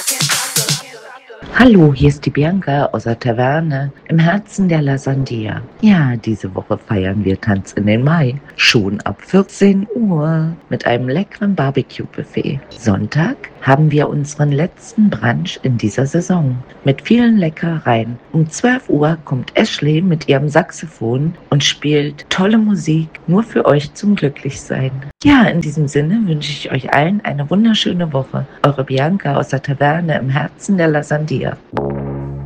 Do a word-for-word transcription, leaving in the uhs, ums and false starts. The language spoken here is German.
Hallo, hier ist die Bianca aus der Taverne im Herzen der Lasandia. Ja, diese Woche feiern wir Tanz in den Mai. Schon ab vierzehn Uhr mit einem leckeren Barbecue-Buffet. Sonntag haben wir unseren letzten Brunch in dieser Saison mit vielen Leckereien. Um zwölf Uhr kommt Ashley mit ihrem Saxophon und spielt tolle Musik nur für euch zum Glücklichsein. Ja, in diesem Sinne wünsche ich euch allen eine wunderschöne Woche. Eure Bianca aus der Taverne im Herzen der Lasandia.